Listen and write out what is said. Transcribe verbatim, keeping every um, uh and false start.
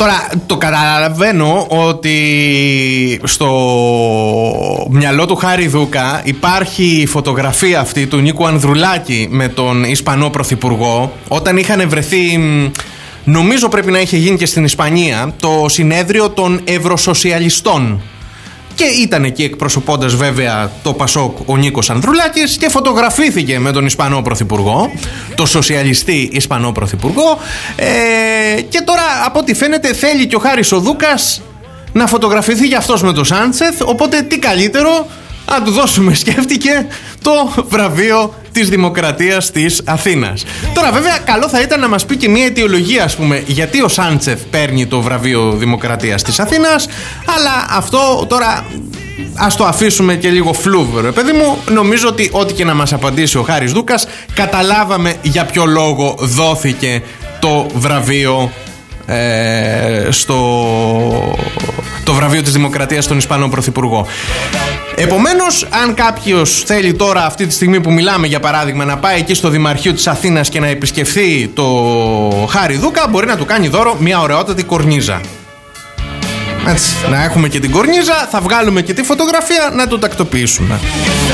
Τώρα το καταλαβαίνω ότι στο μυαλό του Χάρη Δούκα υπάρχει η φωτογραφία αυτή του Νίκου Ανδρουλάκη με τον Ισπανό Πρωθυπουργό, όταν είχαν βρεθεί, νομίζω πρέπει να είχε γίνει και στην Ισπανία, το συνέδριο των Ευρωσοσιαλιστών. Και ήταν εκεί εκπροσωπώντας βέβαια το Πασόκ ο Νίκος Ανδρουλάκης και φωτογραφήθηκε με τον Ισπανό Πρωθυπουργό, το σοσιαλιστή Ισπανό Πρωθυπουργό, ε, και τώρα από ό,τι φαίνεται θέλει και ο Χάρης ο Δούκας να φωτογραφηθεί για αυτός με τον Σάντσεθ, οπότε τι καλύτερο να του δώσουμε, σκέφτηκε, το βραβείο της Δημοκρατίας της Αθήνας. Τώρα βέβαια καλό θα ήταν να μας πει και μια αιτιολογία, ας πούμε, γιατί ο Σάντσεθ παίρνει το βραβείο Δημοκρατίας της Αθήνας, αλλά αυτό τώρα ας το αφήσουμε και λίγο φλούβ, ρε παιδί μου. Νομίζω ότι ό,τι και να μας απαντήσει ο Χάρης Δούκας, καταλάβαμε για ποιο λόγο δόθηκε το βραβείο ε, στο... το βραβείο της Δημοκρατίας στον Ισπανό Πρωθυπουργό. Επομένως, αν κάποιος θέλει τώρα αυτή τη στιγμή που μιλάμε, για παράδειγμα, να πάει εκεί στο Δημαρχείο της Αθήνας και να επισκεφθεί το Χάρη Δούκα, μπορεί να του κάνει δώρο μια ωραιότατη κορνίζα. Έτσι, να έχουμε και την κορνίζα, θα βγάλουμε και τη φωτογραφία να το τακτοποιήσουμε.